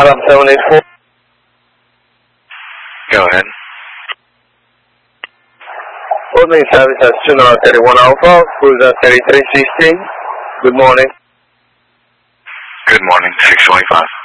up 784. Go ahead. Holding service as 2931 Alpha, cruiser 3316. Good morning. Good morning, 625.